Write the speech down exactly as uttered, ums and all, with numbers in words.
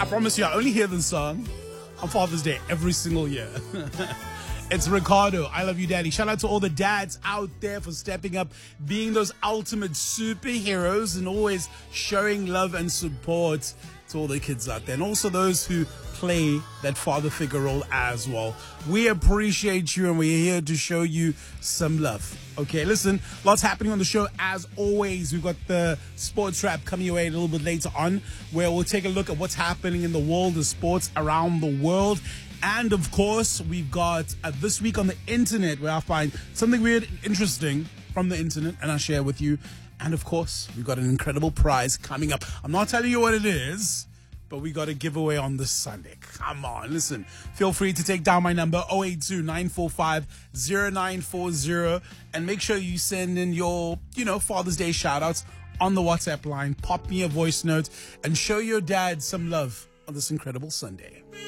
promise you, I only hear this song on Father's Day every single year. It's Ricardo, I Love You Daddy. Shout out to all the dads out there for stepping up, being those ultimate superheroes and always showing love and support to all the kids out there. And also those who play that father figure role as well. We appreciate you and we're here to show you some love. Okay, listen, lots happening on the show as always. We've got the sports wrap coming your way a little bit later on, where we'll take a look at what's happening in the world of sports around the world. And of course, we've got uh, this week on the internet, where I find something weird and interesting from the internet and I'll share with you. And of course, we've got an incredible prize coming up. I'm not telling you what it is, but we got a giveaway on this Sunday. Come on, listen. Feel free to take down my number, zero eight two, nine four five, zero nine four zero, and make sure you send in your, you know, Father's Day shout-outs on the WhatsApp line. Pop me a voice note and show your dad some love on this incredible Sunday.